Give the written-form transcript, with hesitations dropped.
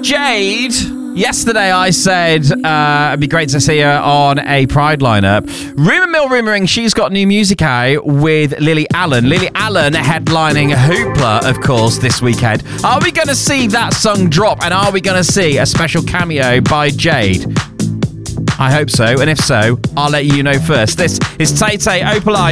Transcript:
Jade. Yesterday I said it'd be great to see her on a Pride lineup. Rumoring she's got new music out with Lily Allen. Lily Allen headlining Hoopla, of course, this weekend. Are we going to see that song drop, and are we going to see a special cameo by Jade? I hope so, and if so, I'll let you know first. This is Tay Tay, Opal Eye.